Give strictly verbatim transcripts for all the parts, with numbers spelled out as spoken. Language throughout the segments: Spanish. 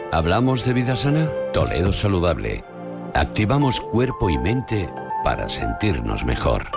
¿Hablamos de vida sana? Toledo Saludable. Activamos cuerpo y mente para sentirnos mejor.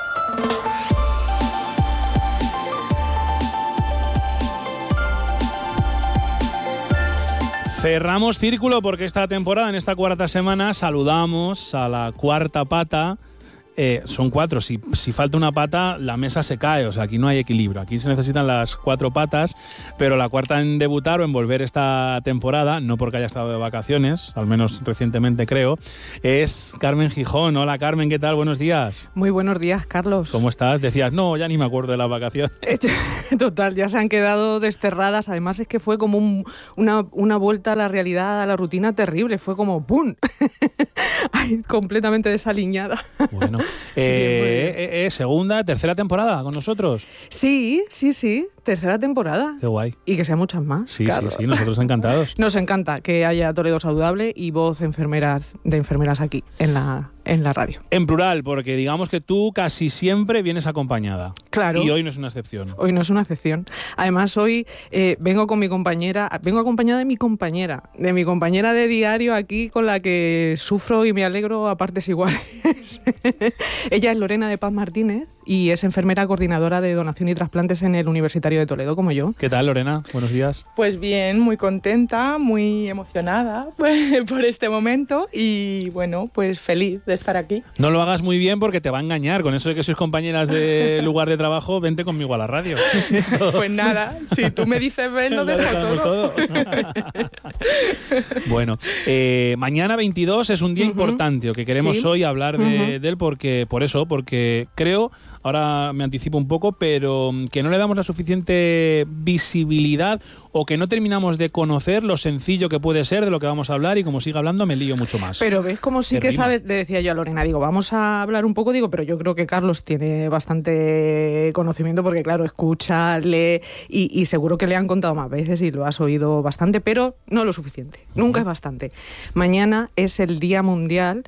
Cerramos círculo porque esta temporada, en esta cuarta semana, saludamos a la cuarta pata. Eh, son cuatro, si, si falta una pata la mesa se cae, o sea, aquí no hay equilibrio, aquí se necesitan las cuatro patas, pero la cuarta en debutar o en volver esta temporada, no porque haya estado de vacaciones, al menos recientemente creo, es Carmen Gijón. Hola Carmen, ¿qué tal? Buenos días. Muy buenos días, Carlos. ¿Cómo estás? Decías, no, ya ni me acuerdo de las vacaciones. Total, ya se han quedado desterradas, además es que fue como un, una, una vuelta a la realidad, a la rutina terrible, fue como ¡pum! Ay, completamente desaliñada. Bueno, eh, eh, eh, segunda, tercera temporada con nosotros. Sí, sí, sí, tercera temporada. Qué guay. Y que sean muchas más. Sí, claro. sí, sí, nosotros encantados. Nos encanta que haya Toledo Saludable y voz enfermeras de enfermeras aquí en la, en la radio. En plural, porque digamos que tú casi siempre vienes acompañada. Claro. Y hoy no es una excepción. Hoy no es una excepción. Además, hoy eh, vengo con mi compañera, vengo acompañada de mi compañera, de mi compañera de diario aquí con la que sufro y me alegro a partes iguales. Ella es Lorena de Paz Martínez y es enfermera coordinadora de donación y trasplantes en el Universitario de Toledo, como yo. ¿Qué tal, Lorena? Buenos días. Pues bien, muy contenta, muy emocionada pues, por este momento y bueno, pues feliz de estar aquí. No lo hagas muy bien porque te va a engañar. Con eso de que sois compañeras de lugar de trabajo, vente conmigo a la radio. Pues nada, si tú me dices ven, lo dejo todo. todo. Bueno, eh, mañana veintidós es un día uh-huh. importante, que queremos ¿Sí? hoy hablar de, uh-huh. de él porque, por eso, porque creo, ahora me anticipo un poco, pero que no le damos la suficiente visibilidad o que no terminamos de conocer lo sencillo que puede ser de lo que vamos a hablar y como siga hablando me lío mucho más. Pero ves como sí que rima. sabes, le decía yo a Lorena, digo, vamos a hablar un poco, digo, pero yo creo que Carlos tiene bastante conocimiento porque claro, escucha, lee y, y seguro que le han contado más veces y lo has oído bastante, pero no lo suficiente, uh-huh. nunca es bastante. Mañana es el Día Mundial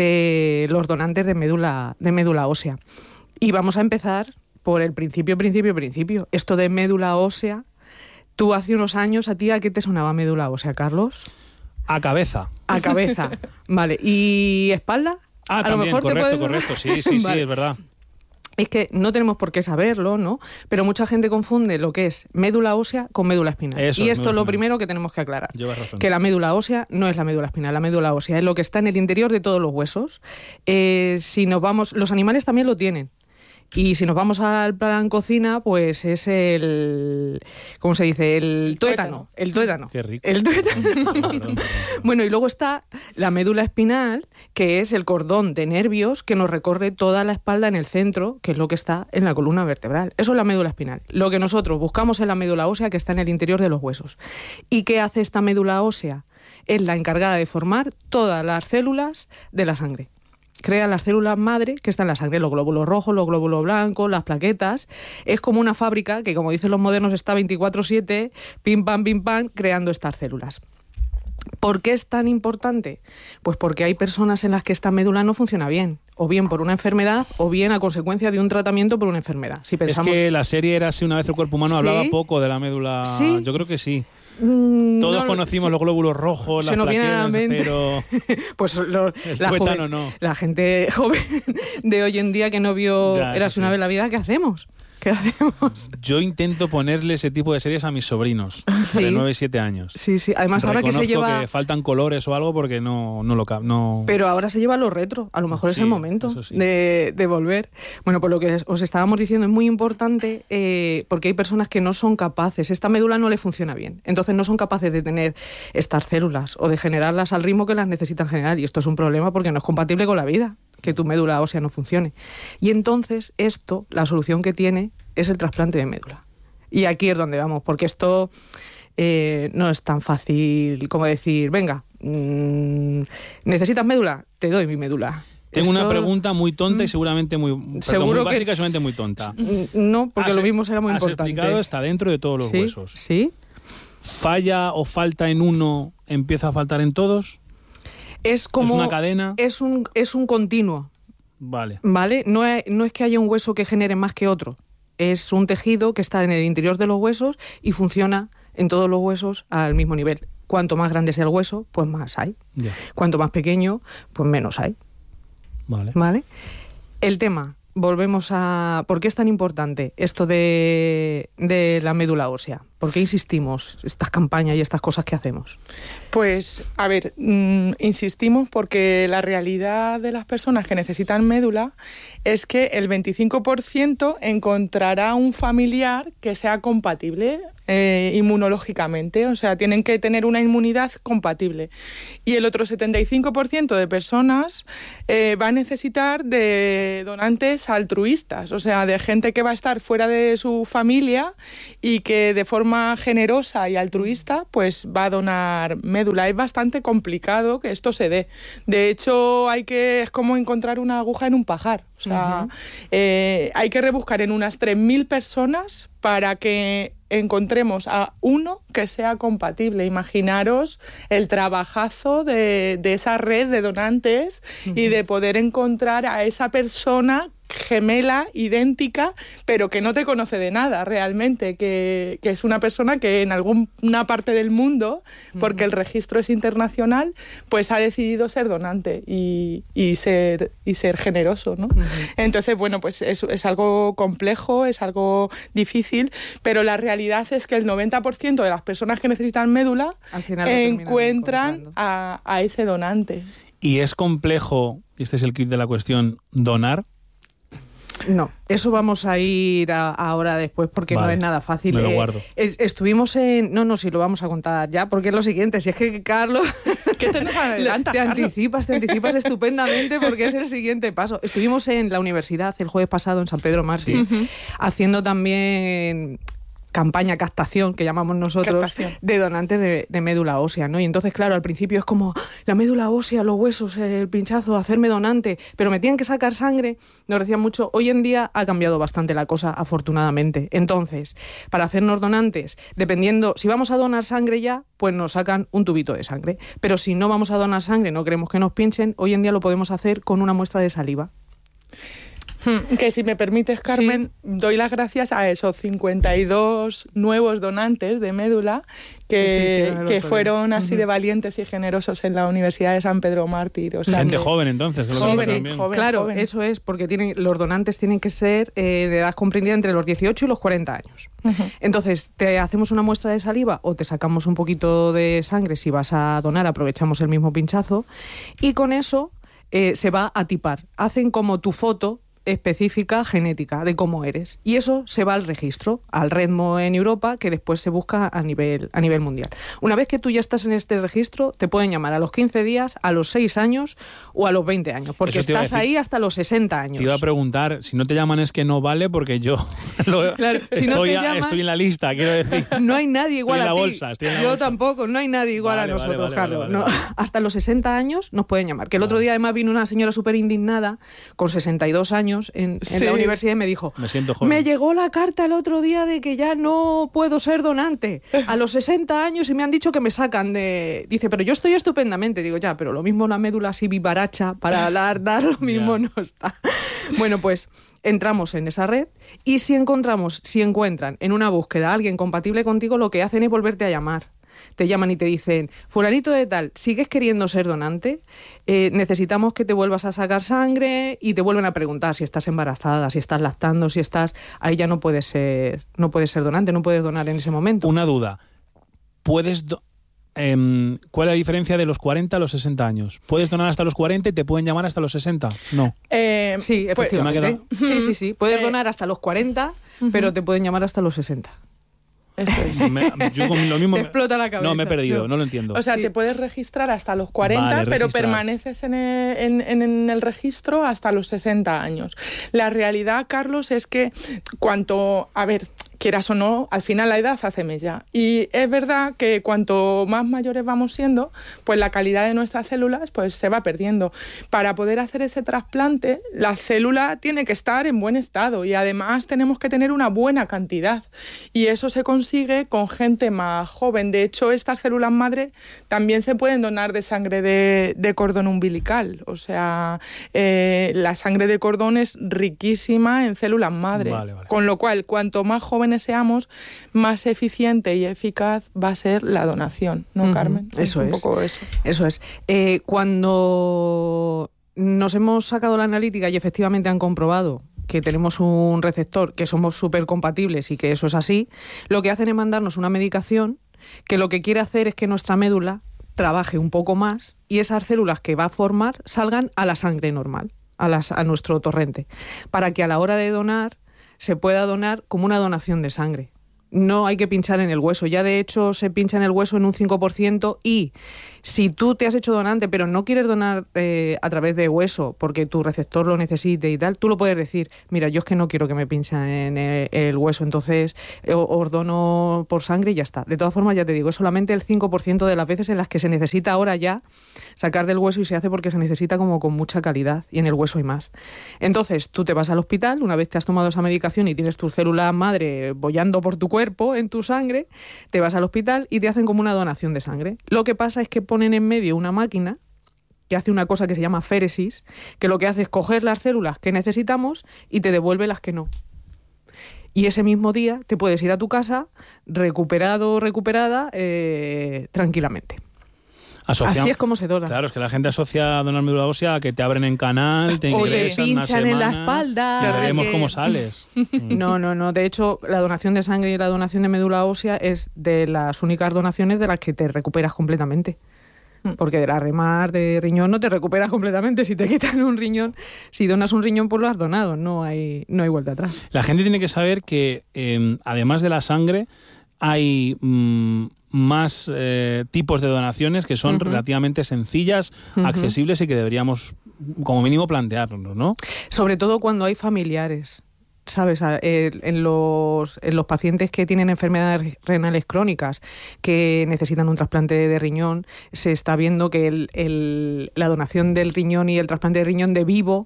de los donantes de médula, de médula ósea y vamos a empezar por el principio, principio, principio. Esto de médula ósea, tú hace unos años, ¿a ti a qué te sonaba médula ósea, Carlos? A cabeza. A cabeza, vale. ¿Y espalda? Ah, a también, lo mejor correcto, te puedes... correcto. Sí, sí, vale. sí, es verdad. Es que no tenemos por qué saberlo, ¿no? Pero mucha gente confunde lo que es médula ósea con médula espinal. Eso, y esto es lo espinal. primero que tenemos que aclarar. Llevas razón. Que la médula ósea no es la médula espinal. La médula ósea es lo que está en el interior de todos los huesos. Eh, si nos vamos, los animales también lo tienen. Y si nos vamos al plan cocina, pues es el... ¿Cómo se dice? El tuétano. El tuétano. Qué rico. El tuétano. Perdón, perdón, perdón. Bueno, y luego está la médula espinal, que es el cordón de nervios que nos recorre toda la espalda en el centro, que es lo que está en la columna vertebral. Eso es la médula espinal. Lo que nosotros buscamos es la médula ósea, que está en el interior de los huesos. ¿Y qué hace esta médula ósea? Es la encargada de formar todas las células de la sangre. Crea las células madre que están en la sangre, los glóbulos rojos, los glóbulos blancos, las plaquetas. Es como una fábrica que, como dicen los modernos, está veinticuatro siete, pim, pam, pim, pam, creando estas células. ¿Por qué es tan importante? Pues porque hay personas en las que esta médula no funciona bien, o bien por una enfermedad, o bien a consecuencia de un tratamiento por una enfermedad. Si pensamos... Es que la serie Érase una vez el cuerpo humano, ¿Sí? hablaba poco de la médula. ¿Sí? Yo creo que sí. Mm, Todos no, conocimos sí. los glóbulos rojos, Se las nos viene a la plaquetas, mente. pero... Pues lo, el la, tuétano joven, no. La gente joven de hoy en día que no vio Ya, Érase sí, una sí. vez la vida, ¿qué hacemos? ¿Qué hacemos? Yo intento ponerle ese tipo de series a mis sobrinos, Sí. de nueve y siete años. Sí, sí. Además, ahora que se Reconozco lleva... que faltan colores o algo porque no, no lo... ca- No... Pero ahora se lleva lo retro. A lo mejor Sí, es el momento eso sí. de, de volver. Bueno, pues lo que os estábamos diciendo es muy importante eh, porque hay personas que no son capaces. Esta médula no le funciona bien. Entonces no son capaces de tener estas células o de generarlas al ritmo que las necesitan generar. Y esto es un problema porque no es compatible con la vida, que tu médula ósea no funcione. Y entonces esto, la solución que tiene es el trasplante de médula. Y aquí es donde vamos, porque esto eh, no es tan fácil como decir, venga, mmm, ¿necesitas médula? Te doy mi médula. Tengo Esto, una pregunta muy tonta y seguramente muy, perdón, Seguro muy que- básica y seguramente muy tonta. No, porque Has- lo mismo será muy has importante. explicado, está dentro de todos los ¿Sí? huesos. Sí. ¿Falla o falta en uno, empieza a faltar en todos? Es como... ¿Es una cadena? Es un, es un continuo, Vale. ¿vale? No es, no es que haya un hueso que genere más que otro. Es un tejido que está en el interior de los huesos y funciona en todos los huesos al mismo nivel. Cuanto más grande sea el hueso, pues más hay. Ya. Cuanto más pequeño, pues menos hay. Vale. ¿Vale? El tema, volvemos a... ¿Por qué es tan importante esto de, de la médula ósea? ¿Por qué insistimos estas campañas y estas cosas que hacemos? Pues, a ver, mmm, insistimos porque la realidad de las personas que necesitan médula es que el veinticinco por ciento encontrará un familiar que sea compatible eh, inmunológicamente, o sea, tienen que tener una inmunidad compatible. Y el otro setenta y cinco por ciento de personas eh, va a necesitar de donantes altruistas, o sea, de gente que va a estar fuera de su familia y que de forma generosa y altruista pues va a donar médula. Es bastante complicado que esto se dé. De hecho, hay que es como encontrar una aguja en un pajar. O sea, uh-huh. eh, hay que rebuscar en unas tres mil personas para que encontremos a uno que sea compatible. Imaginaros el trabajazo de, de esa red de donantes uh-huh. y de poder encontrar a esa persona gemela, idéntica, pero que no te conoce de nada realmente, que, que es una persona que en alguna parte del mundo, porque el registro es internacional, pues ha decidido ser donante y, y, ser, y ser generoso, ¿no? Uh-huh. Entonces, bueno, pues es, es algo complejo, es algo difícil, pero la realidad es que el noventa por ciento de las personas que necesitan médula encuentran a, a ese donante. ¿Y es complejo, este es el kit de la cuestión, donar? No, eso vamos a ir a, ahora después porque vale, no es nada fácil. Me lo guardo. Eh, estuvimos en... No, no, sí, lo vamos a contar ya, porque es lo siguiente. Si es que, Carlos... ¿Qué te nos adelanta, te Carlos? anticipas, te anticipas estupendamente porque es el siguiente paso. Estuvimos en la universidad el jueves pasado en San Pedro Mártir, sí. uh-huh. haciendo también... campaña captación, que llamamos nosotros, captación. de donantes de, de médula ósea, ¿no? Y entonces, claro, al principio es como la médula ósea, los huesos, el pinchazo, hacerme donante, pero me tienen que sacar sangre, nos decían mucho. Hoy en día ha cambiado bastante la cosa, afortunadamente. Entonces, para hacernos donantes, dependiendo, si vamos a donar sangre ya, pues nos sacan un tubito de sangre, pero si no vamos a donar sangre, no queremos que nos pinchen, hoy en día lo podemos hacer con una muestra de saliva. Que si me permites, Carmen, sí. doy las gracias a esos cincuenta y dos nuevos donantes de médula que, sí, sí, que fueron así uh-huh. de valientes y generosos en la Universidad de San Pedro Mártir. O sea, gente que... joven, entonces. Que lo joven, sí, sí, joven, claro, joven. Eso es, porque tienen, los donantes tienen que ser eh, de edad comprendida entre los dieciocho y los cuarenta años. Uh-huh. Entonces, te hacemos una muestra de saliva o te sacamos un poquito de sangre. Si vas a donar, aprovechamos el mismo pinchazo y con eso eh, se va a tipar. Hacen como tu foto específica genética de cómo eres y eso se va al registro, al REDMO en Europa, que después se busca a nivel, a nivel mundial. Una vez que tú ya estás en este registro, te pueden llamar a los quince días, a los seis años o a los veinte años, porque estás decir, ahí hasta los sesenta años. Te iba a preguntar, si no te llaman es que no vale, porque yo lo, claro, si estoy, no te llaman, estoy en la lista, quiero decir. No hay nadie igual estoy en la a ti. Bolsa, estoy en la yo bolsa. tampoco, no hay nadie igual vale, a nosotros, vale, vale, Carlos. Vale, vale, no, vale. Hasta los sesenta años nos pueden llamar. Que el otro día además vino una señora súper indignada con sesenta y dos años en, en sí. la universidad y me dijo, me siento joven. Me llegó la carta el otro día de que ya no puedo ser donante a los sesenta años y me han dicho que me sacan de... Dice, pero yo estoy estupendamente. Digo, ya, pero lo mismo una médula así vivaracha para dar, dar lo mismo yeah. no está. Bueno, pues entramos en esa red y si encontramos, si encuentran en una búsqueda a alguien compatible contigo, lo que hacen es volverte a llamar. Te llaman y te dicen, fulanito de tal, ¿sigues queriendo ser donante? Eh, necesitamos que te vuelvas a sacar sangre y te vuelven a preguntar si estás embarazada, si estás lactando, si estás... Ahí ya no puedes ser, no puedes ser donante, no puedes donar en ese momento. Una duda. ¿Puedes... Do- eh, ¿Cuál es la diferencia de los cuarenta a los sesenta años? ¿Puedes donar hasta los cuarenta y te pueden llamar hasta los sesenta? No. Eh, sí, efectivamente. Pues, sí, sí, sí. Puedes eh, donar hasta los cuarenta, uh-huh. pero te pueden llamar hasta los sesenta. Eso es. Me, yo con lo mismo te explota la cabeza. No, me he perdido, no, no lo entiendo. O sea, sí. te puedes registrar hasta los cuarenta, vale, pero registrar. permaneces en el, en, en, en el registro hasta los sesenta años. La realidad, Carlos, es que cuanto... A ver... quieras o no, al final la edad hace mella. Y es verdad que cuanto más mayores vamos siendo, pues la calidad de nuestras células pues se va perdiendo. Para poder hacer ese trasplante, la célula tiene que estar en buen estado y además tenemos que tener una buena cantidad. Y eso se consigue con gente más joven. De hecho, estas células madre también se pueden donar de sangre de, de cordón umbilical. O sea, eh, la sangre de cordón es riquísima en células madre. Vale, vale. Con lo cual, cuanto más joven deseamos, más eficiente y eficaz va a ser la donación, ¿no, uh-huh. Carmen? Eso es. Un poco eso. Eso es. Eh, cuando nos hemos sacado la analítica y efectivamente han comprobado que tenemos un receptor, que somos súper compatibles y que eso es así, lo que hacen es mandarnos una medicación que lo que quiere hacer es que nuestra médula trabaje un poco más y esas células que va a formar salgan a la sangre normal, a, las, a nuestro torrente, para que a la hora de donar se pueda donar como una donación de sangre. No hay que pinchar en el hueso, ya de hecho se pincha en el hueso en un cinco por ciento y si tú te has hecho donante pero no quieres donar eh, a través de hueso porque tu receptor lo necesite y tal, tú lo puedes decir, mira, yo es que no quiero que me pinchen en el, el hueso, entonces os dono por sangre y ya está. De todas formas, ya te digo, es solamente el cinco por ciento de las veces en las que se necesita ahora ya sacar del hueso y se hace porque se necesita como con mucha calidad y en el hueso hay más. Entonces tú te vas al hospital, una vez te has tomado esa medicación y tienes tu célula madre bollando por tu cuerpo, en tu sangre, te vas al hospital y te hacen como una donación de sangre. Lo que pasa es que ponen en medio una máquina que hace una cosa que se llama féresis, que lo que hace es coger las células que necesitamos y te devuelve las que no. Y ese mismo día te puedes ir a tu casa recuperado o recuperada eh, tranquilamente. Asocia... Así es como se dona. Claro, es que la gente asocia donar médula ósea a que te abren en canal, te ingresan una semana, en la espalda. Te veremos que... cómo sales. No, no, no. De hecho, la donación de sangre y la donación de médula ósea es de las únicas donaciones de las que te recuperas completamente. Porque de la remar de riñón no te recuperas completamente. Si te quitan un riñón, si donas un riñón, pues lo has donado. No hay, no hay vuelta atrás. La gente tiene que saber que, eh, además de la sangre, hay... Mmm, más eh, tipos de donaciones que son uh-huh. relativamente sencillas, uh-huh. accesibles y que deberíamos como mínimo plantearnos, ¿no? Sobre todo cuando hay familiares, ¿sabes? En los, en los pacientes que tienen enfermedades renales crónicas que necesitan un trasplante de riñón, se está viendo que el, el, la donación del riñón y el trasplante de riñón de vivo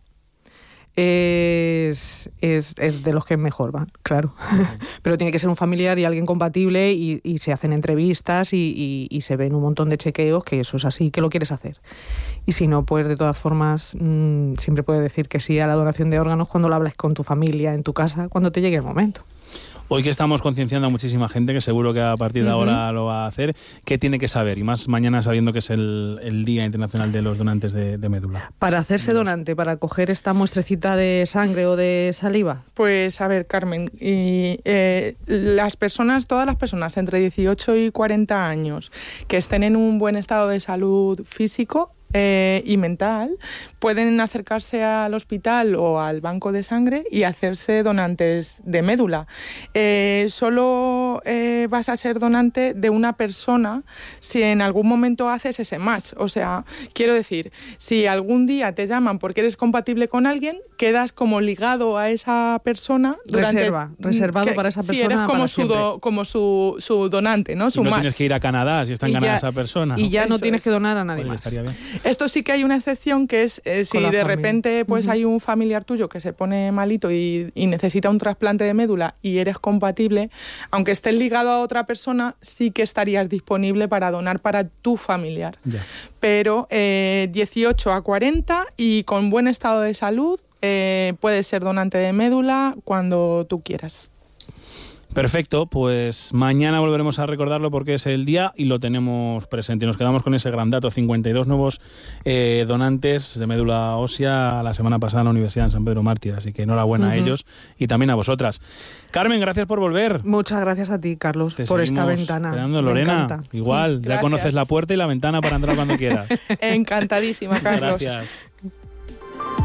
Es, es, es de los que mejor van, claro. Uh-huh. Pero tiene que ser un familiar y alguien compatible y, y se hacen entrevistas y, y, y se ven un montón de chequeos que eso es así, que lo quieres hacer. Y si no, pues de todas formas mmm, siempre puedes decir que sí a la donación de órganos cuando lo hables con tu familia, en tu casa, cuando te llegue el momento. Hoy que estamos concienciando a muchísima gente, que seguro que a partir de uh-huh. ahora lo va a hacer, ¿qué tiene que saber? Y más mañana sabiendo que es el, el Día Internacional de los Donantes de, de Médula. Para hacerse donante, para coger esta muestrecita de sangre o de saliva. Pues a ver, Carmen, y, eh, las personas, todas las personas entre dieciocho y cuarenta años que estén en un buen estado de salud físico Eh, y mental, pueden acercarse al hospital o al banco de sangre y hacerse donantes de médula. Eh, solo eh, vas a ser donante de una persona si en algún momento haces ese match. O sea, quiero decir, si algún día te llaman porque eres compatible con alguien, quedas como ligado a esa persona. Durante, Reserva, reservado que, para esa persona. Si eres como, para su, do, como su, su donante, ¿no? Su y no match. Tienes que ir a Canadá si está en Canadá ya, esa persona. Y ya Eso no tienes es. que donar a nadie Oye, más. Estaría bien. Esto sí que hay una excepción, que es eh, si de familia. repente pues uh-huh. hay un familiar tuyo que se pone malito y, y necesita un trasplante de médula y eres compatible, aunque estés ligado a otra persona, sí que estarías disponible para donar para tu familiar. Ya. Pero eh, dieciocho a cuarenta y con buen estado de salud eh, puedes ser donante de médula cuando tú quieras. Perfecto, pues mañana volveremos a recordarlo porque es el día y lo tenemos presente. Y nos quedamos con ese gran dato, cincuenta y dos nuevos eh, donantes de médula ósea la semana pasada en la Universidad de San Pedro Mártir, así que enhorabuena uh-huh. a ellos y también a vosotras. Carmen, gracias por volver. Muchas gracias a ti, Carlos, Te por esta ventana. Esperando. Lorena, igual, gracias. Ya conoces la puerta y la ventana para entrar cuando quieras. Encantadísima, Carlos. Gracias.